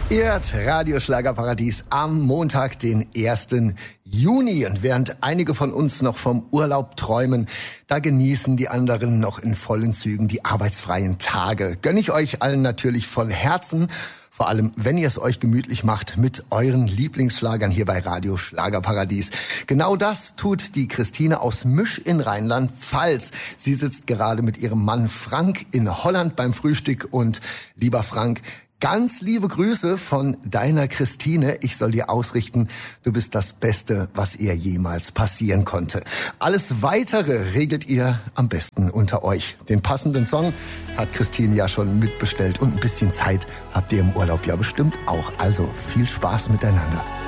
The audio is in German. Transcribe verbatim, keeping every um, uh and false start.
Ihr hört Radio Schlagerparadies am Montag, den ersten Juni. Und während einige von uns noch vom Urlaub träumen, da genießen die anderen noch in vollen Zügen die arbeitsfreien Tage. Gönn ich euch allen natürlich von Herzen. Vor allem, wenn ihr es euch gemütlich macht mit euren Lieblingsschlagern hier bei Radio Schlagerparadies. Genau das tut die Christine aus Misch in Rheinland-Pfalz. Sie sitzt gerade mit ihrem Mann Frank in Holland beim Frühstück. Und lieber Frank, ganz liebe Grüße von deiner Christine. Ich soll dir ausrichten, du bist das Beste, was ihr jemals passieren konnte. Alles Weitere regelt ihr am besten unter euch. Den passenden Song hat Christine ja schon mitbestellt und ein bisschen Zeit habt ihr im Urlaub ja bestimmt auch. Also viel Spaß miteinander.